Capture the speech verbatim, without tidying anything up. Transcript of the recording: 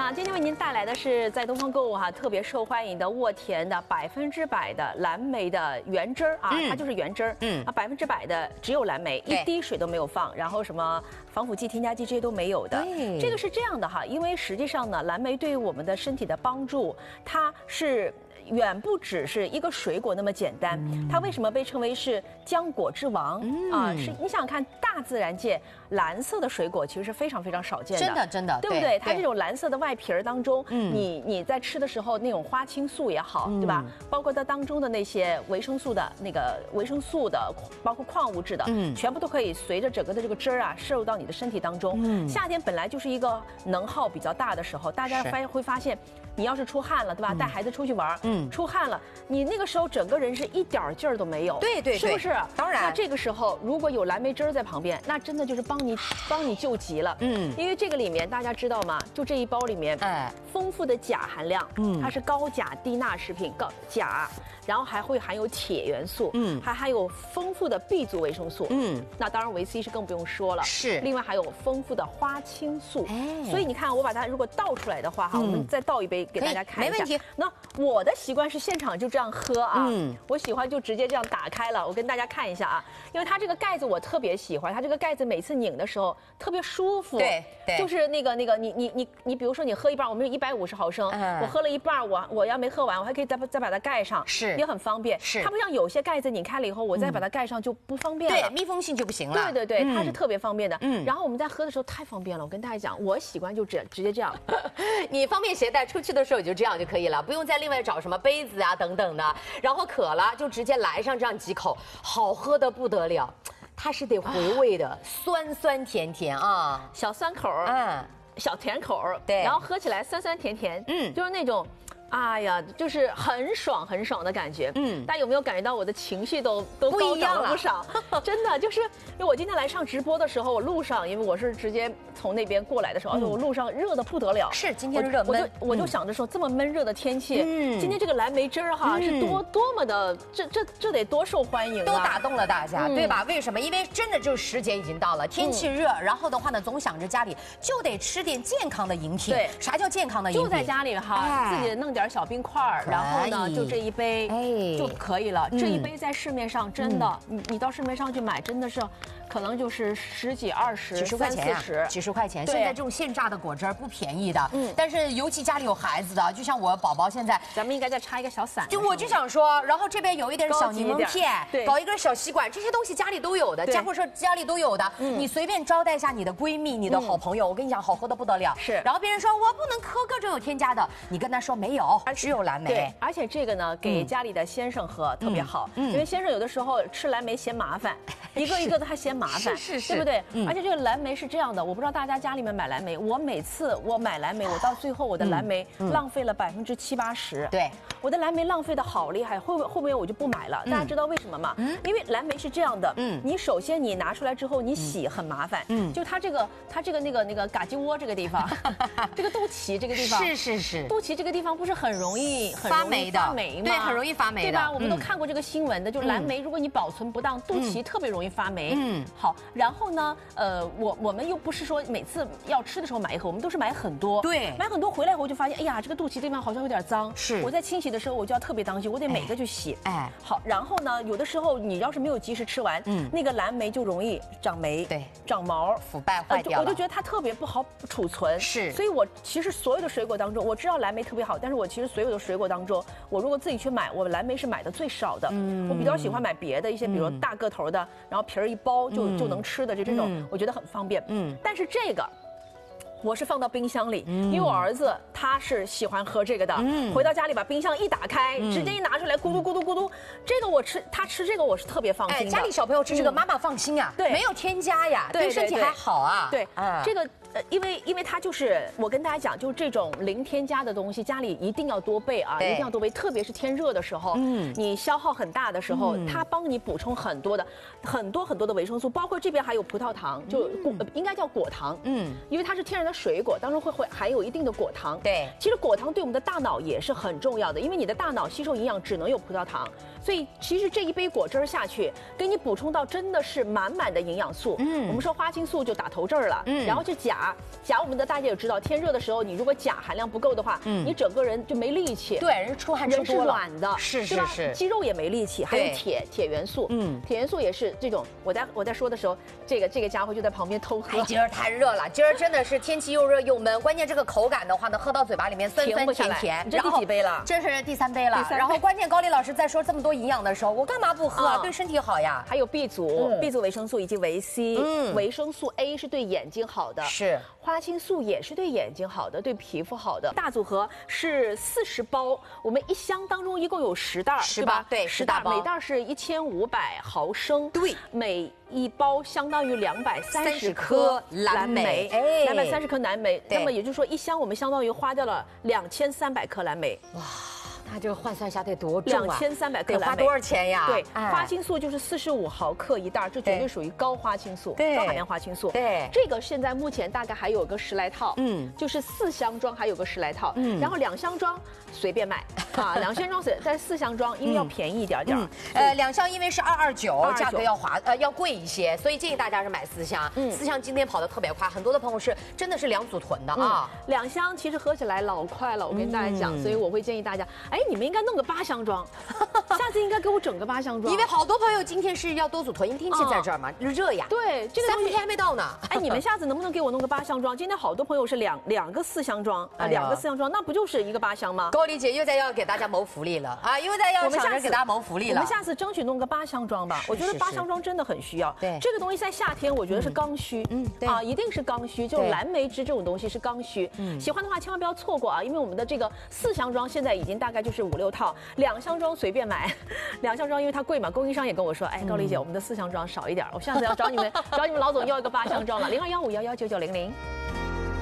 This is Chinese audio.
啊，今天为您带来的是在东方购物哈、啊、特别受欢迎的沃田的百分之百的蓝莓的原汁儿啊，嗯、它就是原汁儿，嗯啊，百分之百的只有蓝莓，一滴水都没有放，然后什么防腐剂、添加剂这些都没有的。这个是这样的哈，因为实际上呢，蓝莓对于我们的身体的帮助，它是。 远不只是一个水果那么简单，嗯、它为什么被称为是浆果之王、嗯、啊？是你想想看，大自然界蓝色的水果其实是非常非常少见的， 真的真的， 对不对？对它这种蓝色的外皮儿当中，嗯、你你在吃的时候那种花青素也好，嗯、对吧？包括它当中的那些维生素的那个维生素的，包括矿物质的，嗯，全部都可以随着整个的这个汁儿啊摄入到你的身体当中。嗯，夏天本来就是一个能耗比较大的时候，大家发会发现。 你要是出汗了，对吧？带孩子出去玩，嗯，出汗了，你那个时候整个人是一点劲儿都没有， 对对， 是不是？ 当然， 那这个时候如果有蓝莓汁儿在旁边，那真的就是帮你帮你救急了，嗯，因为这个里面大家知道吗？就这一包里面，哎，丰富的钾含量，嗯，它是高钾低钠食品，高钾，然后还会含有铁元素，嗯，还含有丰富的 B 族维生素，嗯，那当然维 C 是更不用说了， 是， 另外还有丰富的花青素，哎，所以你看我把它如果倒出来的话，哈，我们再倒一杯。 给大家看一下， 没问题。 那我的习惯是现场就这样喝啊，嗯，我喜欢就直接这样打开了。我跟大家看一下啊，因为它这个盖子我特别喜欢，它这个盖子每次拧的时候特别舒服， 对对， 就是那个那个你你你你，比如说你喝一半，我们有一百五十毫升，嗯、我喝了一半，我我要没喝完，我还可以再再把它盖上， 是也很方便。 是它不像有些盖子拧开了以后，我再把它盖上就不方便了， 对，密封性就不行了。 对对对，嗯、它是特别方便的。嗯，然后我们在喝的时候太方便了，我跟大家讲，我习惯就直直接这样， 你方便携带出去的时候就这样就可以了，不用再另外找什么杯子啊等等的。然后渴了就直接来上这样几口，好喝的不得了。它是得回味的，啊、酸酸甜甜啊， 小酸口儿，嗯，小甜口儿，对，然后喝起来酸酸甜甜，嗯，就是那种。 哎呀，就是很爽很爽的感觉。嗯，大家有没有感觉到我的情绪都都高涨了不少？真的，就是因为我今天来上直播的时候，我路上因为我是直接从那边过来的时候，而且、嗯、我路上热的不得了。 是，今天热闷。 我就我就想着说，这么闷热的天气，嗯，今天这个蓝莓汁儿哈、嗯、是多多么的，这这这得多受欢迎啊！ 都打动了大家，嗯、对吧？为什么？因为真的就是时节已经到了，天气热，嗯、然后的话呢，总想着家里就得吃点健康的饮品。对，啥叫健康的饮品？ 就在家里哈，哎、自己弄点小冰块儿。 然后呢，就这一杯就可以了。这一杯在市面上真的，你你到市面上去买，真的是，可能就是十几、二十、 几十块钱啊，几十块钱。现在这种现榨的果汁不便宜的，嗯。但是尤其家里有孩子的，就像我宝宝现在， 咱们应该再插一个小伞。 就我就想说，然后这边有一点小柠檬片，对，搞一根小吸管，这些东西家里都有的，家或者家里都有的。你随便招待一下你的闺蜜、你的好朋友，我跟你讲，好喝的不得了。是。然后别人说我不能喝各种有添加的，你跟他说没有，只有蓝莓。 对，而且这个呢，给家里的先生喝特别好，因为先生有的时候吃蓝莓嫌麻烦，一个一个的他嫌麻烦， 是是， 对不对？而且这个蓝莓是这样的，我不知道大家家里面买蓝莓，我每次我买蓝莓，我到最后我的蓝莓浪费了百分之七八十，对，我的蓝莓浪费的好厉害，后后面我就不买了。大家知道为什么吗？因为蓝莓是这样的，嗯，你首先你拿出来之后你洗很麻烦，嗯，就它这个它这个那个那个嘎鸡窝这个地方，这个肚脐这个地方， 是是是， 肚脐这个地方不是很容易很发霉的。 发霉嘛， 对，很容易发霉的， 对吧？我们都看过这个新闻的，就是蓝莓，如果你保存不当，肚脐特别容易发霉。嗯，好，然后呢，呃，我我们又不是说每次要吃的时候买一盒，我们都是买很多。对，买很多回来后就发现，哎呀，这个肚脐地方好像有点脏。是，我在清洗的时候我就要特别当心，我得每个去洗。哎，好，然后呢，有的时候你要是没有及时吃完，嗯，那个蓝莓就容易长霉，对，长毛、 腐败坏掉了。 我就觉得它特别不好储存。是，所以我其实所有的水果当中，我知道蓝莓特别好，但是我其实所有的水果当中，我如果自己去买，我蓝莓是买的最少的。嗯，我比较喜欢买别的一些，比如大个头的，然后皮儿一包就、嗯、就能吃的这这种，我觉得很方便。嗯，但是这个。 我是放到冰箱里，嗯、因为我儿子他是喜欢喝这个的。嗯、回到家里把冰箱一打开，嗯、直接一拿出来，咕嘟咕嘟咕嘟。这个我吃，他吃这个我是特别放心的。 哎，家里小朋友吃这个，嗯、妈妈放心啊，对，没有添加呀，对身体还好啊。 对，啊、这个呃，因为因为它就是我跟大家讲，就是这种零添加的东西，家里一定要多备啊，一定要多备，特别是天热的时候，嗯，你消耗很大的时候，嗯、它帮你补充很多的很多很多的维生素，包括这边还有葡萄糖，就果、嗯、应该叫果糖，嗯，因为它是天然的水果，当中会会含有一定的果糖。对，其实果糖对我们的大脑也是很重要的，因为你的大脑吸收营养只能有葡萄糖，所以其实这一杯果汁下去，给你补充到真的是满满的营养素。嗯，我们说花青素就打头阵儿了，嗯，然后就钾。 钾，钾我们的大家也知道，天热的时候，你如果钾含量不够的话，嗯，你整个人就没力气。 对，人出汗出多了， 人是软的， 是是是， 肌肉也没力气。还有铁，铁元素，嗯，铁元素也是这种。我在我在说的时候，这个这个家伙就在旁边偷喝。 哎，今儿太热了，今儿真的是天气又热又闷，关键这个口感的话呢，喝到嘴巴里面酸酸甜甜。 这第几杯了？ 这是第三杯了。然后关键高丽老师在说这么多营养的时候，我干嘛不喝？对身体好呀。 还有 B 族 ，B 族维生素以及维 C， 嗯，维生素 A 是对眼睛好的， 是花青素也是对眼睛好的，对皮肤好的。大组合是四十包，我们一箱当中一共有十袋， 是吧？对， 十袋，每袋是一千五百毫升， 对， 每一包相当于两百三十颗蓝莓，哎，两百三十颗蓝莓，那么也就是说一箱我们相当于花掉了两千三百颗蓝莓，哇。 那这个换算一下得多重啊！ 两千三百克， 得花多少钱呀？ 对，花青素就是四十五毫克一袋，这绝对属于高花青素，高含量花青素。 对， 这个现在目前大概还有个十来套，嗯，就是四箱装还有个十来套，嗯，然后两箱装随便卖啊，两箱装随，但是四箱装因为要便宜一点点， 呃，两箱因为是二二九，价格要划呃要贵一些，所以建议大家是买四箱。嗯，四箱今天跑得特别快，很多的朋友是真的是两组囤的啊。 两箱其实喝起来老快了，我跟大家讲，所以我会建议大家，哎。你们应该弄个八箱装，下次应该给我整个八箱装。 因为好多朋友今天是要多组囤，因为天气在这儿嘛，热呀。 对，这个三伏天还没到呢。 哎，你们下次能不能给我弄个八箱装？今天好多朋友是两两个四箱装啊，两个四箱装，那不就是一个八箱吗？ 高丽姐又在要给大家谋福利了啊，又在要抢着给大家谋福利了。 我们下次争取弄个八箱装吧，我觉得八箱装真的很需要。对，这个东西在夏天我觉得是刚需，嗯，啊，一定是刚需，就蓝莓汁这种东西是刚需。嗯，喜欢的话千万不要错过啊，因为我们的这个四箱装现在已经大概就是五六套。两箱装随便买，两箱装因为它贵嘛，供应商也跟我说，哎，高丽姐，我们的四箱装少一点，我下次要找你们找你们老总要一个八箱装了，零二幺五幺幺九九零零。